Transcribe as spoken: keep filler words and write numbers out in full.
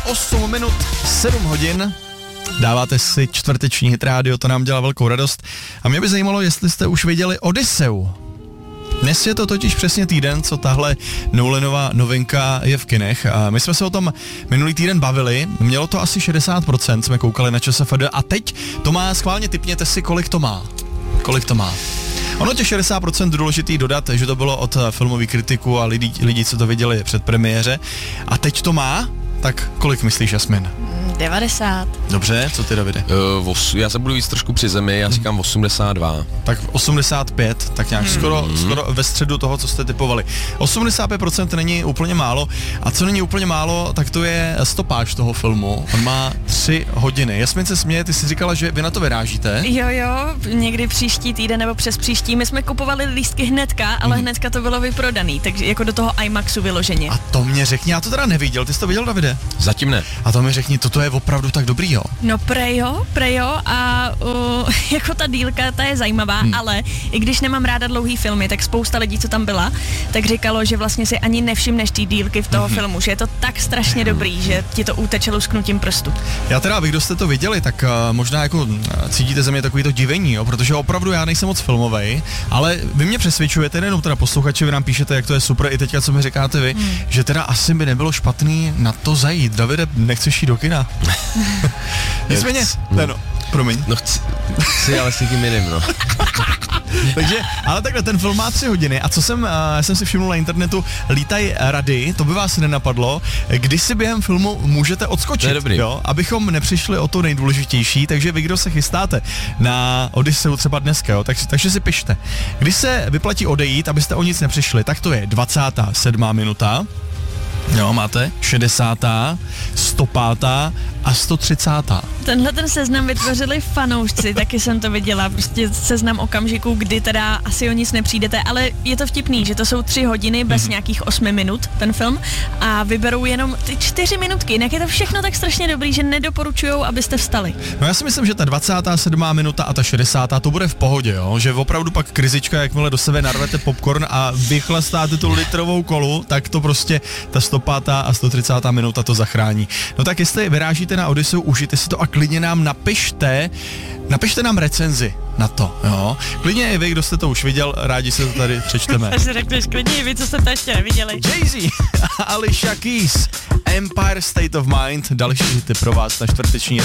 osm minut, sedm hodin. Dáváte si čtvrteční Hit Radio, to nám dělá velkou radost. A mě by zajímalo, jestli jste už viděli Odysseu. Dnes je to totiž přesně týden, co tahle Nolanová novinka je v kinech. A my jsme se o tom minulý týden bavili, mělo to asi šedesát procent, jsme koukali na ČSFD a teď to má, schválně tipněte si, kolik to má. Kolik to má. Ono těch šedesát procent důležitý dodat, že to bylo od filmových kritiků a lidí, lidí, co to viděli před premiéře. A teď to má? Tak kolik myslíš, Jasmin? devadesát. Dobře, co ty, Davide? Uh, os, já se budu víc trošku při zemi, já říkám osmdesát dva. Tak osmdesát pět, tak nějak hmm. skoro, skoro ve středu toho, co jste typovali. osmdesát pět procent není úplně málo a co není úplně málo, tak to je stopáž toho filmu. On má tři hodiny. Jasmin se směje, ty jsi říkala, že vy na to vyrážíte. Jo, jo, někdy příští týden nebo přes příští. My jsme kupovali lístky hnedka, ale hmm. hnedka to bylo vyprodaný, takže jako do toho IMAXu vyloženě. A to mě řekni, já to teda neviděl, ty jsi to viděl, Davide? Zatím ne. A to mi řekni, toto je opravdu tak dobrý, jo? No prejo, prejo a uh, jako ta dílka, ta je zajímavá, hmm. ale i když nemám ráda dlouhý filmy, tak spousta lidí, co tam byla, tak říkalo, že vlastně si ani nevšimneš ty dílky v toho hmm. filmu, že je to tak strašně dobrý, že ti to uteče lusknutím prstu. Já teda, vy, kdo jste to viděli, tak uh, možná jako uh, cítíte ze mě takový to divení, jo? Protože opravdu já nejsem moc filmovej, ale vy mě přesvědčujete, nejenom teda posluchači, vy nám píšete, jak to je super, i teďka, co mi říkáte vy, hmm. že teda asi by nebylo špatný na to zajít. Davide, nechceš jít do kina? Nicméně, no, no, promiň. No chci, chci ale s někým jiným, no. Takže, ale takhle, ten film má tři hodiny a co jsem, uh, jsem si všiml na internetu, lítají rady, to by vás nenapadlo, kdy si během filmu můžete odskočit, to je dobrý. Jo, abychom nepřišli o to nejdůležitější, takže vy, kdo se chystáte na Odysseu třeba dneska, jo, tak, takže si pište. Kdy se vyplatí odejít, abyste o nic nepřišli, tak to je dvacátá sedmá minuta, jo, máte šedesátá, sto pátá a sto třicátá Tenhle ten seznam vytvořili fanoušci, taky jsem to viděla, prostě seznam okamžiků, kdy teda asi o nic nepřijdete, ale je to vtipný, že to jsou tři hodiny bez mm-hmm. nějakých osmi minut, ten film, a vyberou jenom ty čtyři minutky, jinak je to všechno tak strašně dobrý, že nedoporučujou, abyste vstali. No já si myslím, že ta dvacátá sedmá minuta a ta šedesátá to bude v pohodě, jo, že opravdu pak krizička, jakmile do sebe narvete popcorn a vychlastáte tu litrovou kolu, tak to prostě ta sto pátá a sto třicátá minuta to zachrání. No tak jestli vyrážíte na Odysseu, užijte si to a klidně nám napište, napište nám recenzi na to, jo. Klidně i vy, kdo jste to už viděl, rádi se to tady přečteme. Takže řekneš klidně i vy, co jste to ještě neviděli. Jay-Z, Alicia Keys, Empire State of Mind, další hity pro vás na čtvrteční